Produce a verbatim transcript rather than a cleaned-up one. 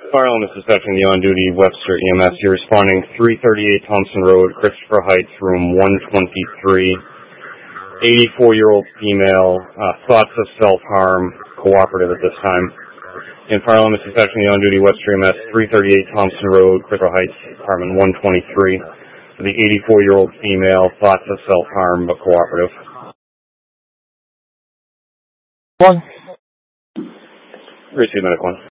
Fire alarm is dispatching the on-duty Webster E M S. You're responding three thirty-eight Thompson Road, Christopher Heights, room one twenty-three. eighty-four-year-old female, uh, thoughts of self-harm, cooperative at this time. And fire alarm is dispatching the on-duty Webster E M S, three thirty-eight Thompson Road, Christopher Heights, apartment one twenty-three. For the eighty-four-year-old female, thoughts of self-harm, but cooperative. One. Receive medic one.